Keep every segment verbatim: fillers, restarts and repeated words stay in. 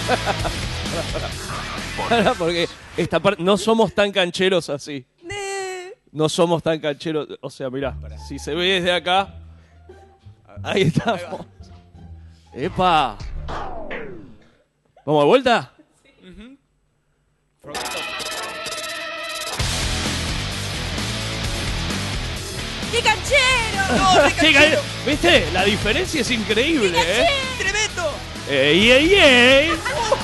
Porque esta parte no somos tan cancheros así. No somos tan cancheros. O sea, mirá, si se ve desde acá, ahí estamos. ¡Epa! ¿Vamos de vuelta? Sí. Uh-huh. ¡Qué canchero! No, ¡qué canchero! ¿Viste? La diferencia es increíble, ¡Qué ¿eh? ¡Tremendo! ¡Ey, ey, ey!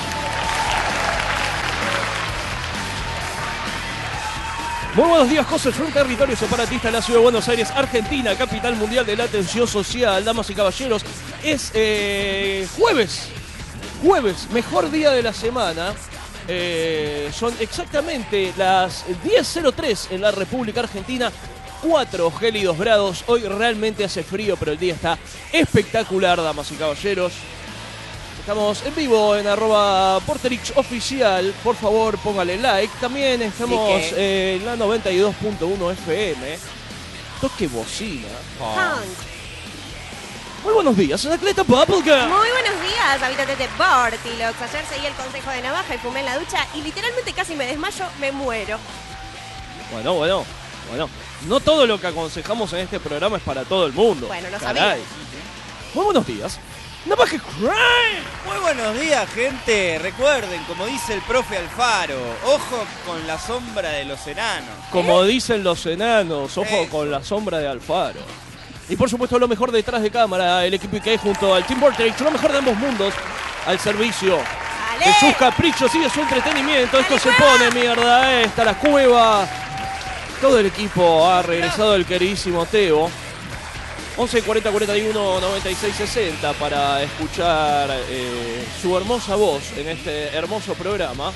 Muy buenos días, José Schrum, territorio separatista en la ciudad de Buenos Aires, Argentina, capital mundial de la atención social. Damas y caballeros, es eh, jueves, jueves, mejor día de la semana. Eh, son exactamente las diez cero tres en la República Argentina, cuatro gélidos grados. Hoy realmente hace frío, pero el día está espectacular, damas y caballeros. Estamos en vivo en arroba Porterix Oficial. Por favor, póngale like. También estamos eh, en la noventa y dos punto uno F M. Toque bocina. Oh. Muy buenos días, Anacleta Bubblegum. Muy buenos días, habitantes de Bortilox. Ayer seguí el consejo de Navaja y fumé en la ducha y literalmente casi me desmayo, me muero. Bueno, bueno, bueno. No todo lo que aconsejamos en este programa es para todo el mundo. Bueno, lo Caray. sabía. Muy buenos días. Navaja Crime. Muy buenos días, gente. Recuerden, como dice el profe Alfaro, ojo con la sombra de los enanos. Como dicen los enanos, ojo Eso. con la sombra de Alfaro. Y por supuesto lo mejor detrás de cámara, el equipo que hay junto al Team Vortex, lo mejor de ambos mundos, al servicio ¡Ale! de sus caprichos y de su entretenimiento. Esto ¡Dale, se cueva! pone mierda, eh. Está la cueva. Todo el equipo ha regresado, el queridísimo Teo. once cuarenta cuarenta y uno noventa y seis sesenta para escuchar eh, su hermosa voz en este hermoso programa.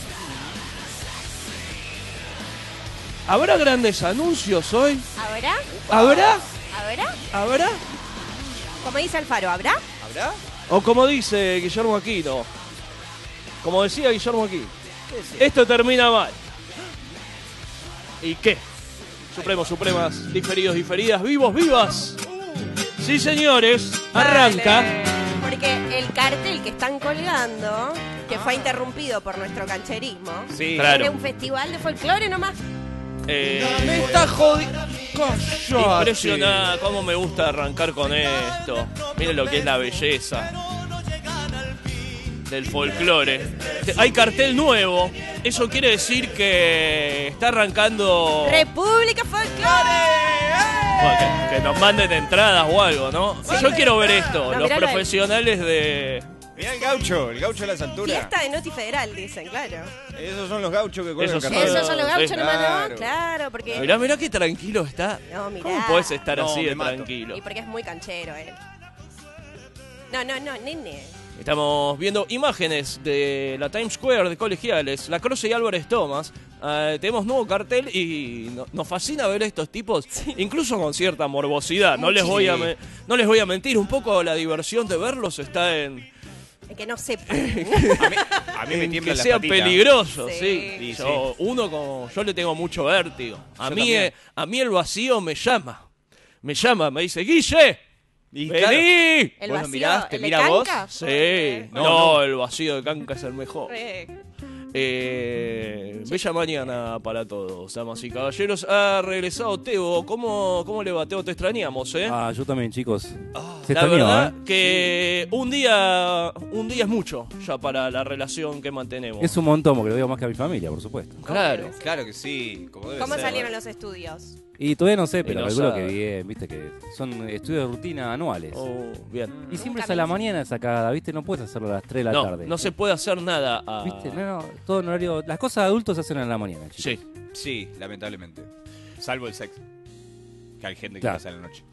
¿Habrá grandes anuncios hoy? ¿Ahora? ¿Habrá? ¿Ahora? ¿Habrá? Como dice Alfaro, ¿habrá? ¿Habrá? O como dice Guillermo Aquino, como decía Guillermo Aquino, ¿Qué decía? esto termina mal. ¿Y qué? Supremos, supremas, diferidos, diferidas, vivos, vivas. Sí, señores, arranca. Dale. Porque el cartel que están colgando, que fue interrumpido por nuestro cancherismo, Sí. Claro. tiene un festival de folclore nomás. Eh, Me está jodiendo. impresionante cómo me gusta arrancar con esto. Miren lo que es la belleza del folclore. Hay cartel nuevo. Eso quiere decir que está arrancando. República Folclore. Bueno, que, que nos manden entradas o algo, ¿no? Sí. Yo quiero ver esto. No, Los miralo ahí. profesionales de. Mirá el gaucho, el gaucho de las alturas. Fiesta de Noti Federal, dicen, claro. Esos son los gauchos que cuelgan Esos cartel. Esos son los gauchos sí. nomás, Claro. ¿no? Claro, porque... Mirá, mirá qué tranquilo está. No, mirá. ¿Cómo podés estar No, así me de mato. tranquilo? Y porque es muy canchero él. No, no, no, nene. Estamos viendo imágenes de la Times Square de Colegiales, La Croce y Álvarez Thomas. Eh, tenemos nuevo cartel y no- nos fascina ver a estos tipos, incluso con cierta morbosidad. No les, voy a me- no les voy a mentir, un poco la diversión de verlos está en, Que no sepa. A mí, a mí me en tiemblan que las sean patitas. peligrosos. Sí. Sí. Sí, Yo, uno como, yo le tengo mucho vértigo. A Yo mí, también. eh, a mí el vacío me llama. Me llama, me dice, Guille, Y vení. claro, El ¿Vos lo vacío, mirás? ¿Te el de mira vos? Canca. Sí, No, no, no. el vacío de Canca es el mejor. Re. Eh, bella mañana para todos, damas y caballeros. Ha regresado Teo. ¿Cómo, cómo le va, Teo? Te extrañamos, ¿eh? Ah, yo también, chicos. Se La extrañó, verdad ¿eh? que un día un día es mucho ya para la relación que mantenemos. Es un montón, porque lo veo más que a mi familia, por supuesto. Claro. Claro que sí, como debe ¿Cómo ser. salieron los estudios? Y todavía no sé, pero no calculo sabe. que bien, viste que son estudios de rutina anuales. Oh, bien. Y siempre Nunca es a la me hice. mañana esa cagada, viste, no puedes hacerlo a las tres de la No, tarde. no se puede hacer nada. A... ¿Viste? No, no, todo en horario. Las cosas de adultos se hacen en la mañana, chicos. Sí. Sí, lamentablemente. Salvo el sexo. Que hay gente que Claro. pasa en la noche.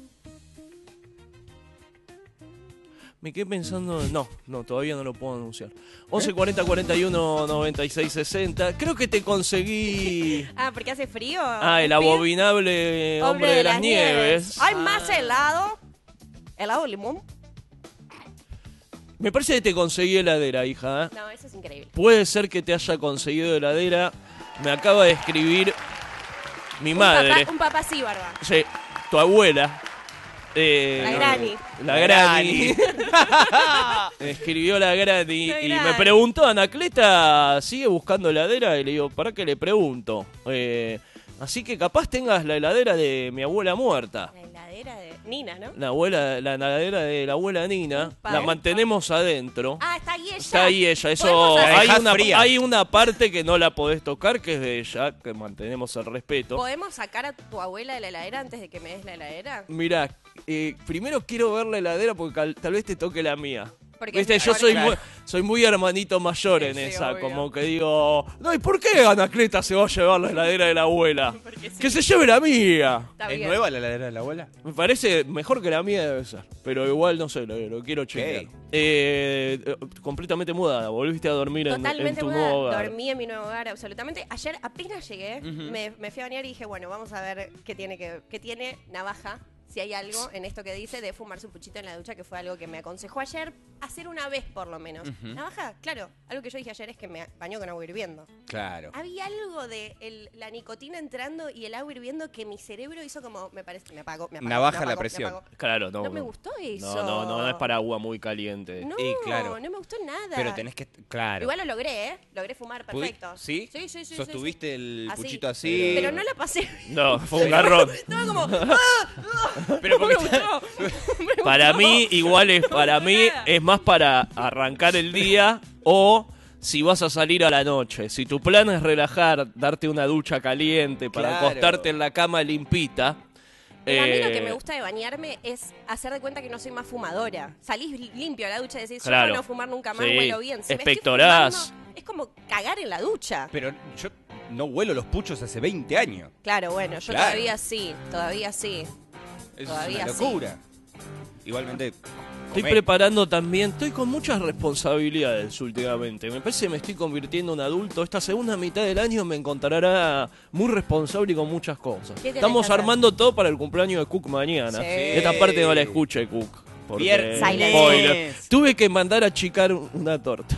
Me quedé pensando, no, no, todavía no lo puedo anunciar. once cuarenta cuarenta y uno noventa y seis sesenta. Creo que te conseguí. Ah, porque hace frío. Ah, el ¿Pide? abominable hombre, de, las nieves. ¿Hay más helado? ¿Helado de limón? Me parece que te conseguí heladera, hija. ¿eh? No, eso es increíble. Puede ser que te haya conseguido heladera. Me acaba de escribir mi Un madre. papá, un papá sí, barba. Sí, tu abuela. Eh, La Granny. La Granny. Escribió la Granny La y Granny. me preguntó, Anacleta sigue buscando heladera y le digo, ¿para qué le pregunto? Eh, así que capaz tengas la heladera de mi abuela muerta. La heladera de Nina, ¿no? La abuela, la heladera de la abuela Nina, Upa, la upa. mantenemos adentro. Ah, está ahí ella. Está ahí ella, eso Podemos hacer- La hay dejás una, fría. hay una parte que no la podés tocar, que es de ella, que mantenemos el respeto. ¿Podemos sacar a tu abuela de la heladera antes de que me des la heladera? Mirá, eh, primero quiero ver la heladera porque cal- tal vez te toque la mía. Porque Viste, yo ahora- soy Claro. muy, soy muy hermanito mayor Sí, en sí, esa, obvio. como que digo, no, ¿y por qué Anacleta se va a llevar la heladera de la abuela? Porque sí. Que se lleve la mía. Está ¿Es bien. nueva la heladera de la abuela? Me parece mejor que la mía debe ser, pero igual no sé, lo, lo quiero chequear. Ok. Eh, eh, completamente mudada, volviste a dormir en, en Totalmente tu mudada. nuevo hogar. Dormí en mi nuevo hogar, absolutamente. Ayer apenas llegué, Ujú. me, me fui a bañar y dije, bueno, vamos a ver qué tiene que qué tiene Navaja, si hay algo en esto que dice de fumarse un puchito en la ducha, que fue algo que me aconsejó ayer hacer una vez por lo menos. Ujú. Navaja, claro, algo que yo dije ayer es que me bañó con agua hirviendo. Claro. Había algo de el- la nicotina entrando y el agua hirviendo que mi cerebro hizo como, me parece, me apagó, me apagó, Navaja me la apagó, me presión. apagó. Claro, no. No me gustó eso. No, no, no, no es para agua muy caliente. No, Y claro. no me gustó nada. Pero tenés que... Claro. Igual lo logré, ¿eh? Logré fumar ¿Pudi- perfecto. ¿Sí? Sí, sí, sí. ¿Sostuviste sí, el Así. puchito así? Pero no la pasé. No, fue un garrón. Estaba como. ¡Ah! ¡Ah! Pero No me porque- gustó. Me Para gustó. mí, igual es para mí, es más para arrancar el día o si vas a salir a la noche. Si tu plan es relajar, darte una ducha caliente para Claro. acostarte en la cama limpita. Pero a mí lo eh, que me gusta de bañarme es hacer de cuenta que no soy más fumadora. Salís limpio a la ducha y decís, Claro. yo no fumar nunca más, Sí. huelo bien. Si me estoy Espectorás. fumando, es como cagar en la ducha. Pero yo no huelo los puchos hace veinte años. Claro, bueno, yo Claro. todavía sí, todavía sí. Eso Todavía es sí. una locura. Igualmente... Estoy comé. preparando también, estoy con muchas responsabilidades últimamente. Me parece que me estoy convirtiendo en adulto. Esta segunda mitad del año me encontrará muy responsable y con muchas cosas. ¿Qué tenés Estamos que hacer? armando todo para el cumpleaños de Cook mañana. Sí. Esta parte no la escuche Cook. Porque, Viernes. spoiler. Tuve que mandar a achicar una torta.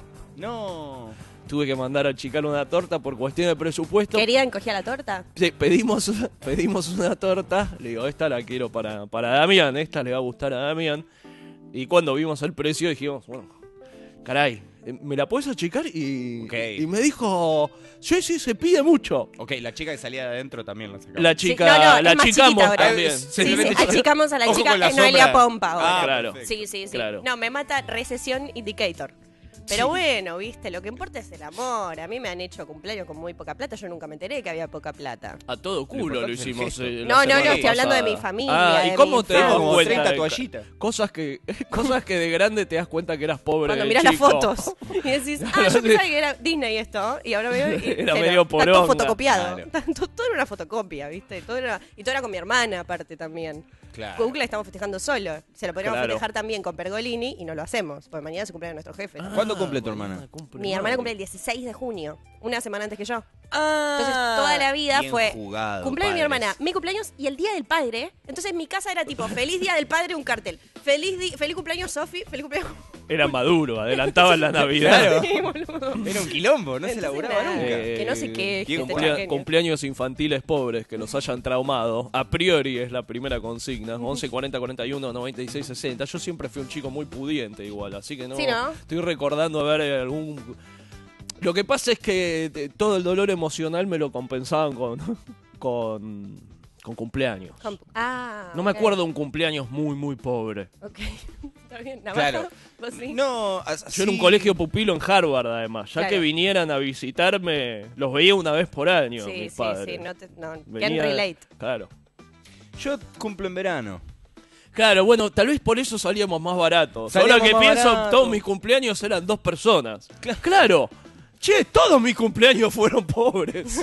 No. Tuve que mandar a achicar una torta por cuestión de presupuesto. ¿Querían cogía la torta? Sí, pedimos, pedimos una torta. Le digo, esta la quiero para, para Damián. Esta le va a gustar a Damián. Y cuando vimos el precio dijimos, bueno, caray, eh, ¿me la puedes achicar? Y, Ok. y me dijo, sí, sí, se pide mucho. Ok, la chica que salía de adentro también la sacamos. La Sí, chica, no, no, es la más achicamos chiquita ahora. también. Eh, Sí, sí, Simplemente- achicamos a la Ojo chica con la en Noelia sombra. Pompa ahora. Ah, Claro. perfecto. Sí, sí, sí. Claro. No, me mata recesión indicator. Pero bueno, viste, lo que importa es el amor. A mí me han hecho cumpleaños con muy poca plata. Yo nunca me enteré que había poca plata. A todo culo Lo lo importante es el hicimos. gesto. eh, la No, no, no, semana estoy hablando de pasada. mi familia, Ah, ¿y de cómo mi te das infancia. Como cuenta? treinta de- toallitas. Cosas que, cosas que de grande te das cuenta que eras pobre. Cuando de mirás las chico. fotos y decís, ah, yo pensaba que era Disney esto. Y ahora veo. Y Era cero. medio Está todo poronga. fotocopiado. Claro. Está todo, todo era una fotocopia, ¿viste? Todo era, y todo era con mi hermana, aparte también. Claro. Google la estamos festejando solo. Se lo podríamos Claro. festejar también con Pergolini y no lo hacemos. Porque mañana se cumple nuestro jefe. ¿Cuándo cumple tu Ah, hermana? cumple Mi madre. hermana cumple el dieciséis de junio, una semana antes que yo. Ah, Entonces toda la vida bien fue jugado, cumpleaños de mi padres. hermana, mi cumpleaños y el día del padre. Entonces en mi casa era tipo feliz día del padre, un cartel. Feliz di- feliz cumpleaños Sofi, feliz cumpleaños. Era maduro, adelantaban la Navidad. Claro. Sí, boludo. Era un quilombo, no se Entonces, laburaba nada. nunca. Eh, Que no se queje, ¿quién este Cumplea- chaqueño. cumpleaños infantiles pobres que los hayan traumado. A priori es la primera consigna. once cuarenta cuarenta y uno noventa y seis sesenta. Yo siempre fui un chico muy pudiente igual, así que no, Sí, ¿no? estoy recordando a ver algún... Lo que pasa es que eh, todo el dolor emocional me lo compensaban con, con, con cumpleaños. Com- Ah. No me ok. acuerdo de un cumpleaños muy, muy pobre. Ok. Está bien. ¿Navaja? Claro. ¿Vos sí? No, as- Yo en un sí. colegio pupilo en Harvard, además. Ya Claro. que vinieran a visitarme, los veía una vez por año, Sí, mis sí, padres. sí. No te, no, can Venía- relate. Claro. Yo cumplo en verano. Claro, bueno, tal vez por eso salíamos más baratos. Salíamos Ahora que más pienso, barato. todos mis cumpleaños eran dos personas. Claro. Che, todos mis cumpleaños fueron pobres.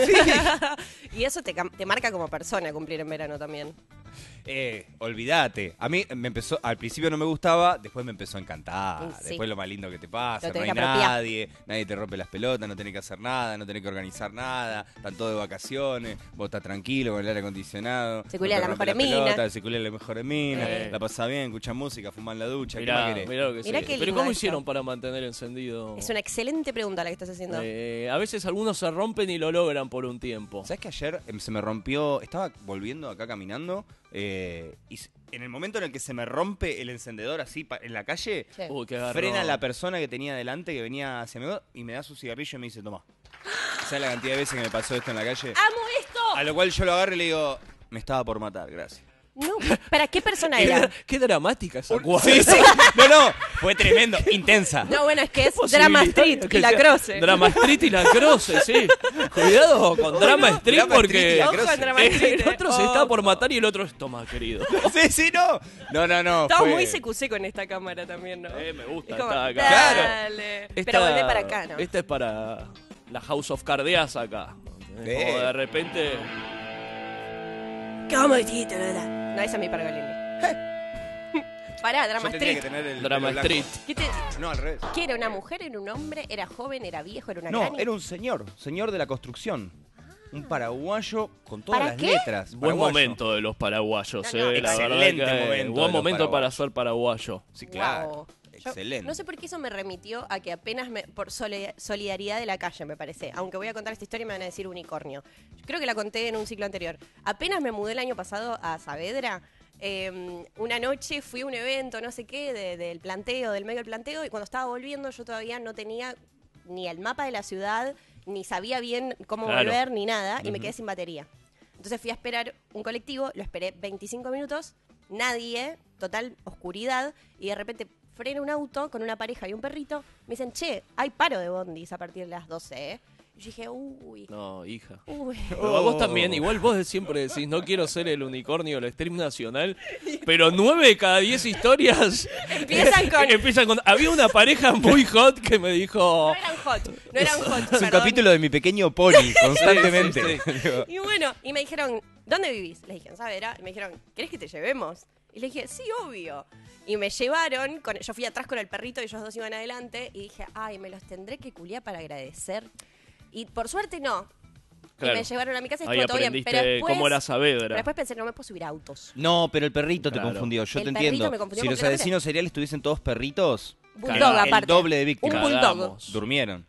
Y eso te, cam- te marca como persona cumplir en verano también. Eh, olvídate. A mí me empezó, al principio no me gustaba, después me empezó a encantar. Y sí. Después lo más lindo que te pasa, Lo no hay tenés que apropiar. nadie, nadie te rompe las pelotas, no tenés que hacer nada, no tenés que organizar nada, están todos de vacaciones, vos estás tranquilo con el aire acondicionado. Se culea no te la rompe mejor mina. pelota, se culea la mejor mina, Eh. la pasás bien, escuchás música, fumás en la ducha, ¿qué Mirá, más querés? mirá lo que Mirá sí. qué Pero lindo ¿cómo esto. hicieron para mantener encendido? Es una excelente pregunta la que estás haciendo. Eh, a veces algunos se rompen y lo logran por un tiempo. ¿Sabes que ayer em, se me rompió? Estaba volviendo acá caminando eh, y s- en el momento en el que se me rompe el encendedor así pa- en la calle, Sí. Uy, qué garrón. frena la persona que tenía delante, que venía hacia mí, y me da su cigarrillo y me dice, toma. ¿Sabes la cantidad de veces que me pasó esto en la calle? ¡Amo esto! A lo cual yo lo agarro y le digo, me estaba por matar, gracias. No, ¿para qué persona Qué, era? dra- qué dramática esa cuadra. Sí, sí. No, no, fue tremendo, intensa. No, bueno, es que es Posibilidad Drama Street que y la sea Croce. Drama Street y la Croce, sí. Cuidado con Drama Street Drama porque Street y la Ojo Croce. en Drama Street. el otro se está por matar y el otro es toma, querido. Sí, sí, no. No, no, no. Estamos fue- muy C Q C con esta cámara también, ¿no? Eh, me gusta Es como, esta acá. dale. Esta- Pero volvé para acá, ¿no? Esta es para la House of Cardeas acá. Sí. Como de repente. ¿Cómo hiciste, verdad? No, esa es mi Pergolini. Pará, Yo Drama tendría que Street. tener el Drama pelo blanco. Street. ¿Qué, te- No, al revés. ¿Qué era? ¿Una mujer? ¿Era un hombre? ¿Era joven? ¿Era viejo? ¿Era una No, grani? era un señor, señor de la construcción. Un paraguayo con todas ¿Para las qué? letras. Buen paraguayo. momento de los paraguayos, No, no, eh, la verdad excelente que, eh, momento de Buen los momento para paraguayos. ser paraguayo. Sí, claro. Wow. Yo Excelente. no sé por qué eso me remitió a que apenas me, por soli- solidaridad de la calle, me parece. Aunque voy a contar esta historia y me van a decir unicornio. Yo creo que la conté en un ciclo anterior. Apenas me mudé el año pasado a Saavedra. eh, una noche fui a un evento, no sé qué, de- del planteo, del medio del planteo, y cuando estaba volviendo yo todavía no tenía ni el mapa de la ciudad, ni sabía bien cómo Claro. volver, ni nada, y me quedé sin batería. Entonces fui a esperar un colectivo, lo esperé veinticinco minutos, nadie, total oscuridad, y de repente frena un auto con una pareja y un perrito. Me dicen, che, hay paro de bondis a partir de las doce, ¿eh? Y yo dije, uy, No, hija. uy. Pero vos también, igual vos siempre decís, no quiero ser el unicornio del stream nacional, pero nueve de cada diez historias Empiezan con- empiezan con... Había una pareja muy hot que me dijo... No eran hot, no eran hot. Es un perdón. capítulo de Mi Pequeño Pony, constantemente. Sí, sí, Y bueno, y me dijeron, ¿dónde vivís? Les dije, en Saavedra. Y me dijeron, ¿querés que te llevemos? Y le dije, sí, obvio. Y me llevaron, con, yo fui atrás con el perrito y ellos dos iban adelante. Y dije, ay, me los tendré que culiar para agradecer. Y por suerte no. Claro. Y me llevaron a mi casa y Ahí estuvo todo bien. aprendiste Pero después, cómo era pero Saavedra. después pensé, no me puedo subir a autos. No, pero el perrito te Claro. confundió. Yo El te perrito entiendo. me confundió Si los completamente. asesinos seriales tuviesen todos perritos, Bulldog Cagá. el aparte. doble de víctimas. Un bulldog. Cagamos. Durmieron.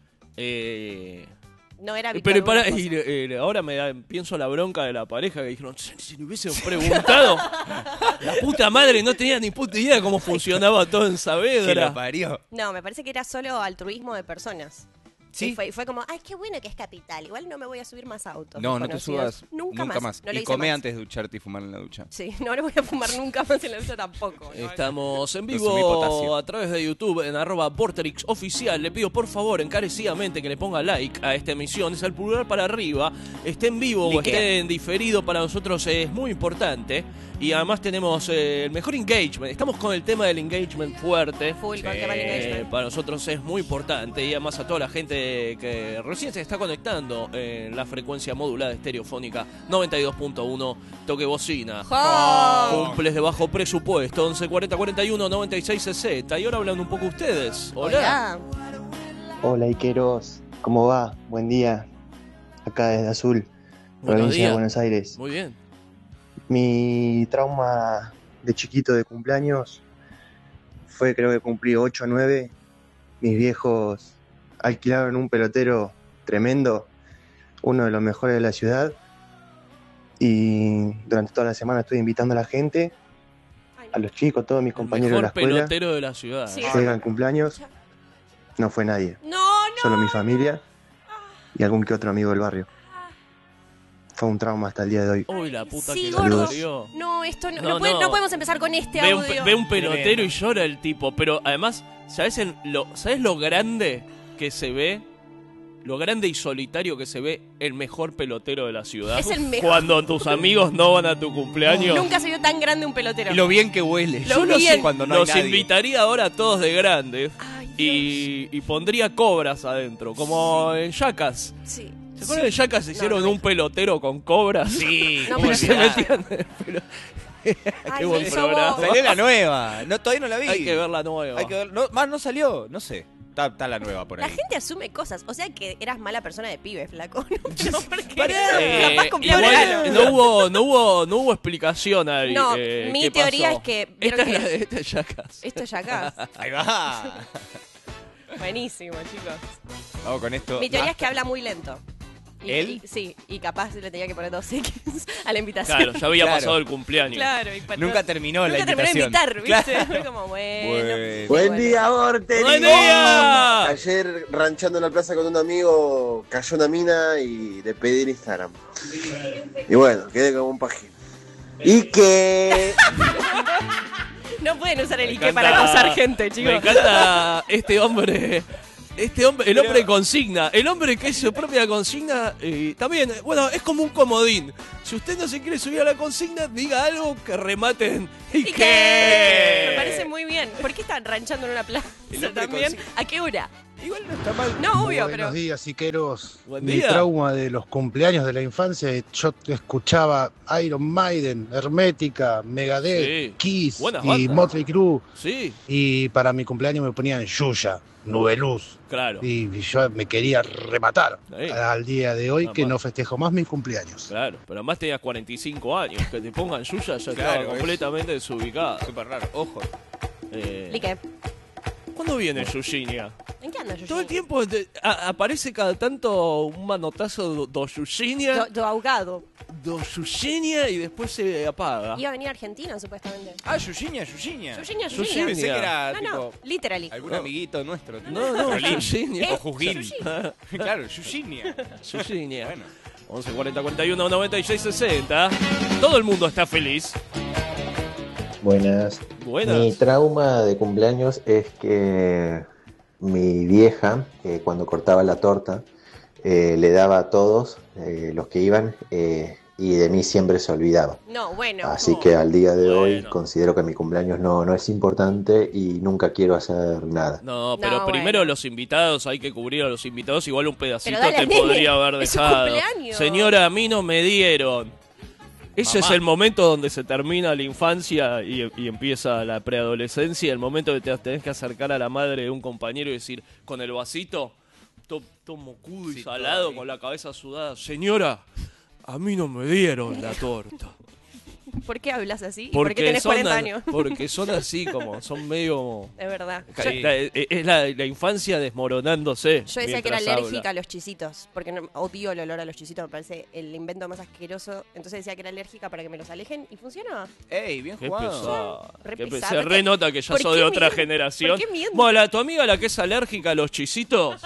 Eh... No era Víctor Pero para, Hugo y, Cosa. eh, ahora me da, pienso la bronca de la pareja que dijeron, si, si le hubiesen preguntado, la puta madre no tenía ni puta idea de cómo funcionaba todo en Que lo Saavedra. parió. No, me parece que era solo altruismo de personas. Sí. Y fue, y fue como, ay, qué bueno que es capital. Igual no me voy a subir más autos. No, no te desconocidos. subas Nunca, más. No lo y hice come más. antes de ducharte y fumar en la ducha. Sí, no lo voy a fumar nunca más en la ducha tampoco. ¿no? Estamos en Consumí vivo potasio. a través de YouTube en arroba Vorterix Oficial. Le pido por favor encarecidamente que le ponga like a esta emisión. Es el pulgar para arriba. Esté en vivo o Likea. esté en diferido, para nosotros es muy importante. Y además tenemos eh, el mejor engagement. Estamos con el tema del engagement fuerte. Full con Sí. tema del Eh, engagement. para nosotros es muy importante y además a toda la gente que recién se está conectando en la frecuencia modulada estereofónica noventa y dos punto uno Toque Bocina. ¡Jo! Cumples de bajo presupuesto, once cuarenta cuarenta y uno noventa y seis sesenta. Y ahora hablan un poco ustedes. Hola. Hola. Hola Iqueros, ¿cómo va? Buen día. Acá desde Azul, Buenos provincia días. de Buenos Aires. Muy bien. Mi trauma de chiquito de cumpleaños fue, creo que cumplí ocho o nueve. Mis viejos alquilaron un pelotero tremendo, uno de los mejores de la ciudad. Y durante toda la semana estuve invitando a la gente, Ay, a los chicos, todos mis El compañeros de la mejor escuela, pelotero de la ciudad. Sí. que eran cumpleaños. No fue nadie, No, no. solo mi familia y algún que otro amigo del barrio. Fue un trauma hasta el día de hoy. Uy, la puta Sí, que lo gordo. parió. No, esto no, No, no, puede- no. no podemos empezar con este Ve un, audio. ve un pelotero Tremendo. y llora el tipo. Pero además, ¿sabes, en lo, ¿sabes lo grande que se ve? Lo grande y solitario que se ve el mejor pelotero de la ciudad. Es el mejor. Cuando tus amigos no van a tu cumpleaños. Nunca se vio tan grande un pelotero. Y lo bien que huele. Lo Yo no bien. sé cuando no hay Los nadie. invitaría ahora a todos de grandes. Ay, Dios. Y, y pondría cobras adentro, como en Jackass. Sí. ¿Se acuerdan de Jackass? Hicieron no me- un pelotero con cobras. Sí. No, Y pero se sí. metían en el pelo- Ay, Qué me buen hizo programa. bobo. Salió la nueva. No, todavía no la vi. Hay que ver la nueva. Hay que ver. No, más no salió. No sé. Está, está la nueva por La ahí. gente asume cosas. O sea que eras mala persona de pibe, flaco. No, pero porque Eh, capaz cumplió igual, regalo. no hubo, no hubo, no hubo explicación ahí. No, eh, mi qué teoría pasó. es que vieron Esta es la que- de este Jackass. Esto es acá. Ahí va. Buenísimo, chicos. Vamos con esto. Mi teoría es que habla muy lento. Y, ¿Él? y- sí, y capaz le tenía que poner dos X a la invitación. Claro, ya había Claro. pasado el cumpleaños. Claro, y pa- Nunca terminó la nunca terminó de invitación. invitar, ¿viste? Claro. Fue como, bueno. Bueno. Buen bueno. día, Orte. ¡Buen día! Ayer, ranchando en la plaza con un amigo, cayó una mina y le pedí el Instagram. Y bueno, quedé como un pajín. Y que... No pueden usar el Me Ike encanta- para acosar gente, chicos. Me encanta este hombre. Este hombre, el Pero- hombre consigna, el hombre que es su propia consigna, y también, bueno, es como un comodín. Si usted no se quiere subir a la consigna, diga algo que rematen. ¿Y, ¿Y qué? qué? Me parece muy bien. ¿Por qué están ranchando en una plaza El hombre también? consigue- ¿A qué hora? Igual no está mal. No, obvio, Buenos pero... días, Siqueros. Buen Mi día. trauma de los cumpleaños de la infancia, yo escuchaba Iron Maiden, Hermética, Megadeth, Sí. Kiss Buenas y bandas. Motley Crue. Sí, Y para mi cumpleaños me ponían Yuya, Nubeluz. claro, Y yo me quería rematar Sí. al día de hoy Nada que más. no festejo más mis cumpleaños. claro. Pero además tenías cuarenta y cinco años, que te pongan Yuya ya Claro, estaba es- completamente desubicada. Súper raro. Ojo. Eh, Lique, ¿Cuándo viene Yushinia? ¿en qué andas, Todo el tiempo te- a- aparece cada tanto un manotazo do, do Yushinia, Do, do ahogado. do Yushinia y después se apaga. Iba a venir a Argentina, supuestamente. Ah, Yuyiña, Yuyiña. Yuyiña, Yuyiña. Yuyiña. Pensé que era No, tipo no, literally. algún No. amiguito nuestro. tipo No, no, Rolín. Yushinia. O Jujín. Claro, Yuyiña. Yushinia. Bueno. once cuarenta cuarenta y uno noventa y seis sesenta. Todo el mundo está feliz. Buenas. Buenas. Mi trauma de cumpleaños es que mi vieja, eh, cuando cortaba la torta, eh, le daba a todos eh, los que iban eh, y de mí siempre se olvidaba. No, bueno. Así no. que al día de hoy Bueno. considero que mi cumpleaños no, no es importante y nunca quiero hacer nada. No, pero No, primero bueno. los invitados, hay que cubrir a los invitados. Igual un pedacito Pero dale te al nene, podría haber es su dejado. cumpleaños. Señora, a mí no me dieron. Ese Mamá. es el momento donde se termina la infancia y, y empieza la preadolescencia. El momento que te tenés que acercar a la madre de un compañero y decir, con el vasito, to, tomo cudo y Sí, salado, todavía. con la cabeza sudada. Señora, a mí no me dieron la torta. ¿Por qué hablas así? ¿Y ¿Por qué tenés son cuarenta a- años? Porque son así, como son medio... De verdad. Ca- Yo, la- Es la, la infancia desmoronándose. yo decía que era mientras alérgica habla. a los chisitos, porque no- odio el olor a los chisitos, me parece el invento más asqueroso. Entonces decía que era alérgica para que me los alejen y funcionaba. Ey, bien Qué jugado. pesado. Re Qué pesado. pesado. Se ¿Por qué- renota que ya por sos qué de otra miente? generación. ¿Por qué miente? Bueno, la, tu amiga, la que es alérgica a los chisitos.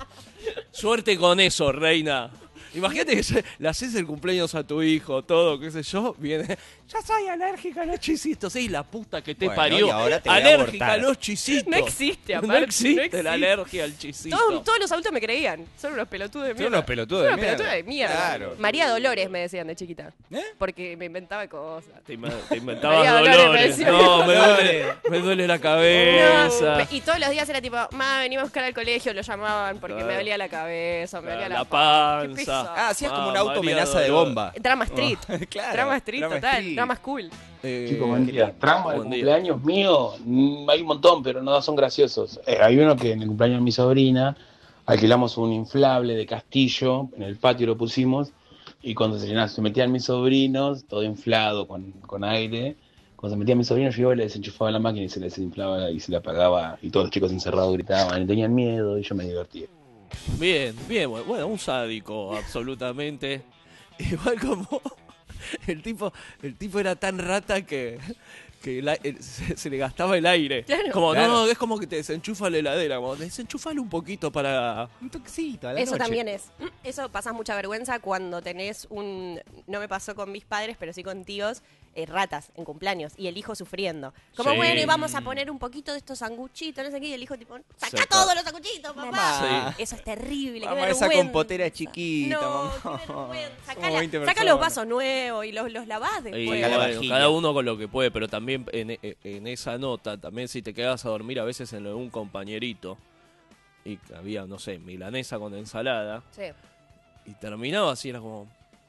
Suerte con eso, reina. Imagínate que se- le haces el cumpleaños a tu hijo, todo, qué sé yo, viene. Ya soy alérgica a los chisitos. Sí, la puta que te Bueno, parió. y ahora te voy a alérgica a abortar. los chisitos. No existe, No aparte, existe no la existe. alergia al chisito. Todos, todos los adultos me creían. Son unos pelotudos de Son mierda. unos pelotudos Son de unos mierda. pelotudos de mierda. Claro. María Dolores me decían de chiquita. ¿Eh? Porque me inventaba cosas. Te, inve- te inventabas María Dolores me dolores. decía. No, me duele, me duele la cabeza. No, y todos los días era tipo, ma, venimos a buscar al colegio, lo llamaban porque Claro. me dolía la cabeza, me dolía la, La panza. Qué panza. pesado. Ah, hacías como Ah, una auto María amenaza de Dolor. bomba. Drama Street. Claro. Drama Street, Drama total. Street. Drama School. Eh, Chicos, buen día. Trauma de buen día. cumpleaños mío, mm, hay un montón, pero no son graciosos. Eh, hay uno que en el cumpleaños de mi sobrina alquilamos un inflable de castillo, en el patio lo pusimos, y cuando se llenaba, se metían mis sobrinos, todo inflado con, con aire. Cuando se metían mis sobrinos, yo iba y le desenchufaba la máquina y se le desinflaba y se le apagaba, y todos los chicos encerrados gritaban y tenían miedo, y yo me divertía. Bien, bien, bueno, bueno, un sádico, absolutamente. Igual como el tipo, el tipo era tan rata que, que el a- el- se, se le gastaba el aire. Claro. Como, Claro. no, es como que te desenchufa la heladera, como desenchufale un poquito para... Un toquecito a la Eso noche. también es. Eso pasas mucha vergüenza cuando tenés un. No me pasó con mis padres, pero sí con tíos, eh, ratas en cumpleaños y el hijo sufriendo. Como, Sí. bueno, y vamos a poner un poquito de estos sanguchitos, no sé qué, y el hijo tipo, saca Saca. todos los sanguchitos, papá. Mamá. Eso es terrible, qué Mamá, esa vergüenza. compotera es chiquita, No, mamá. qué vergüenza. Saca, Como la- veinte saca los personas. vasos nuevos y los, los lavás Y después. Saca la bueno, vajilla. cada uno con lo que puede, pero también en, en esa nota, también si te quedas a dormir a veces en lo de un compañerito, y que había, no sé, milanesa con ensalada, Sí. y terminaba así, era como...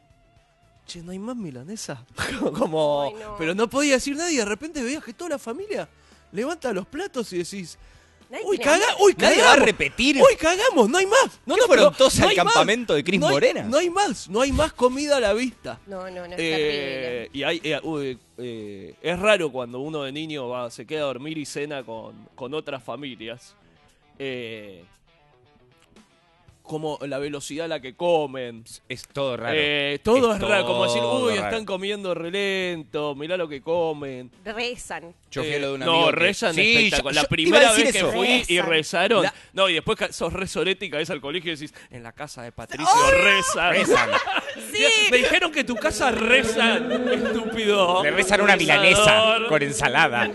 Che, ¿no hay más milanesa? como... Ay, no. Pero no podía decir nada y de repente veías que toda la familia levanta los platos y decís... Nadie ¡Uy, tiene caga, uy, Nadie va a cagamos! repetir. ¡Uy, cagamos! ¡No hay más! No, ¿Qué no, fueron pero todos no al hay más. campamento de Cris no hay- Morena? No hay más, no hay más comida a la vista. No, no, no, es Eh, terrible. y hay, eh, uy, eh, es raro cuando uno de niño va, se queda a dormir y cena con, con otras familias. Eh, como la velocidad a la que comen. Es todo raro. Eh, todo es, Es raro, como decir, todo uy, raro. están comiendo re lento, mirá lo que comen. Rezan. Yo fui a lo de un Eh, amigo no, que- rezan Sí, espectacular. yo- La yo primera iba a decir vez que eso. fui y Rezan. rezaron. La- No, y después ca- sos re sorética, ves al colegio y decís, en la casa de Patricio ¡Oh! rezan. Rezan. Sí. Me dijeron que tu casa rezan, estúpido. Le rezan una milanesa Rezador. con ensalada.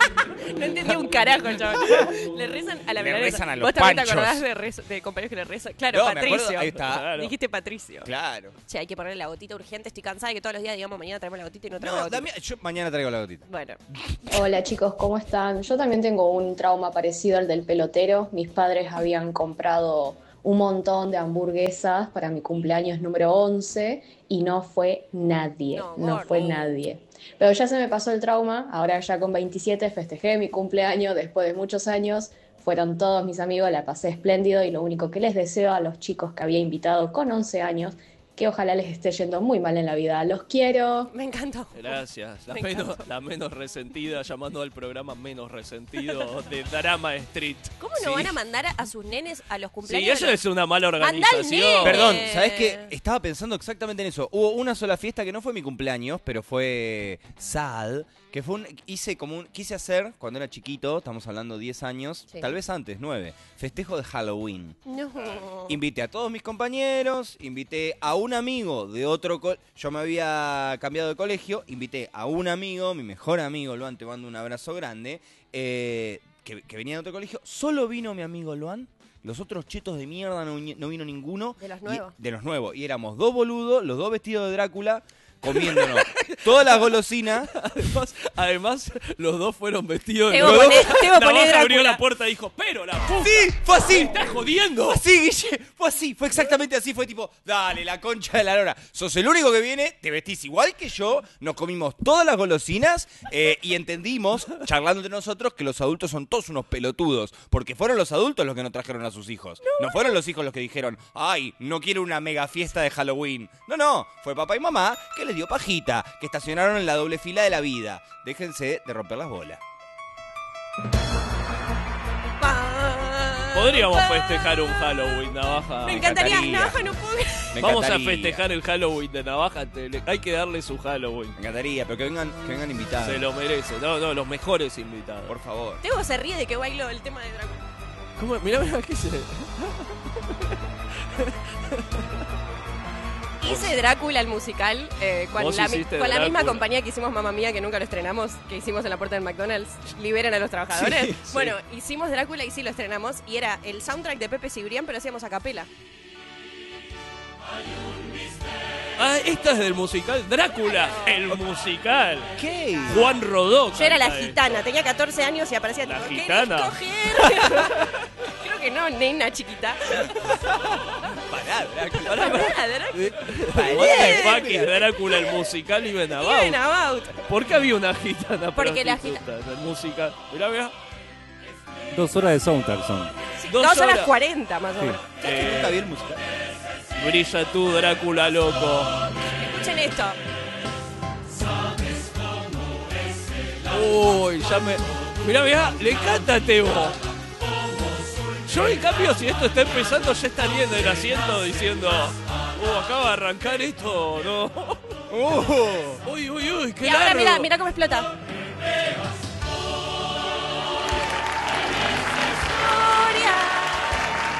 No entendí un carajo, chaval. Le rezan a la Le milanesa. rezan a los ¿Vos también te panchos. acordás de, rez- de compañeros que le rezan? Claro, No, me acuerdo, Patricio. ahí está. Claro. Dijiste Patricio. Claro. Che, hay que ponerle la gotita urgente. Estoy cansada de que todos los días digamos mañana traemos la gotita y no traemos No, la gotita. dame- yo mañana traigo la gotita. Bueno, Hola chicos, ¿cómo están? Yo también tengo un trauma parecido al del pelotero. Mis padres habían comprado un montón de hamburguesas para mi cumpleaños número once y no fue nadie, No, no, gordo. fue nadie. Pero ya se me pasó el trauma, ahora ya con veintisiete festejé mi cumpleaños después de muchos años. Fueron todos mis amigos, la pasé espléndido y lo único que les deseo a los chicos que había invitado con once años, que ojalá les esté yendo muy mal en la vida. Los quiero. me encantó. Gracias. La Me menos, encantó. la menos resentida, llamando al programa menos resentido de Drama Street. ¿Cómo no Sí. van a mandar a sus nenes a los Sí, cumpleaños? eso es una mala Mandá al organización. nene. Perdón, Eh. ¿sabés qué? Estaba pensando exactamente en eso. Hubo una sola fiesta que no fue mi cumpleaños, pero fue sad, que fue un, hice como un, quise hacer cuando era chiquito, estamos hablando diez años, Sí. tal vez antes, nueve, festejo de Halloween. No. Invité a todos mis compañeros, invité a un amigo de otro co- yo me había cambiado de colegio, invité a un amigo, mi mejor amigo, Luan, te mando un abrazo grande, eh, que, que venía de otro colegio, solo vino mi amigo Luan. Los otros chetos de mierda no, vi- no vino ninguno. De los Y- nuevos. de los nuevos. Y éramos dos boludos, los dos vestidos de Drácula, comiéndonos todas las golosinas. Además, además, los dos fueron vestidos de Tebo, nuevo. poné- Tebo, poné Navaja abrió Drácula. la puerta y dijo, pero la puta. ¡Sí! ¡Fue así! ¡Me estás jodiendo! Fue así, Guille, fue así, fue exactamente así, fue tipo, dale, la concha de la lora, sos el único que viene, te vestís igual que yo, nos comimos todas las golosinas eh, y entendimos, charlando entre nosotros, que los adultos son todos unos pelotudos, porque fueron los adultos los que no trajeron a sus hijos, no fueron los hijos los que dijeron, ay, no quiero una mega fiesta de Halloween, no, no, fue papá y mamá que les dio pajita, que estacionaron en la doble fila de la vida, déjense de romper las bolas. Podríamos festejar un Halloween, Navaja. Me encantaría. encantaría. Navaja, no puedo. Me Vamos a encantaría. festejar el Halloween de Navaja. te- le- Hay que darle su Halloween. Me encantaría, pero que vengan, que vengan invitados. Se lo merece. No, no, los mejores invitados. Por favor. Tebo se ríe de que bailo el tema de Drácula. ¿Cómo? Mirá, mirá, ¿qué se...? Hice Drácula el musical eh, con, Vos la, mi- hiciste con la misma Drácula. compañía que hicimos Mamma Mía, que nunca lo estrenamos, que hicimos en la puerta del McDonald's, liberen a los trabajadores. Sí, sí. Bueno, hicimos Drácula y sí lo estrenamos, y era el soundtrack de Pepe Cibrián, pero hacíamos a capela. Ah, esta es del musical Drácula, el musical. ¿Qué? Juan Rodó. Yo era la canta esto. gitana, tenía catorce años y aparecía ¿La tipo, gitana? ¿querés coger? Creo que no, nena chiquita. Pará, Drácula. Pará, pará. Ah, Drácula. What the fuck is Drácula, el musical Even About? Even About. ¿Por qué había una gitana Porque la prostituta en el musical? Mirá, mirá. Dos horas de soundtrack son. Dos Dos horas horas. cuarenta más o menos. Eh, Nunca vi el musical. brilla tú, Drácula loco. Escuchen esto. Uy, ya me... Mirá, mirá, le encanta a Tebo. Yo, en cambio, si esto está empezando, ya estaría en el asiento diciendo... Uh, acaba de arrancar esto, ¿no? Uh, uy, uy, uy, qué Y ahora largo. mirá, mirá cómo explota.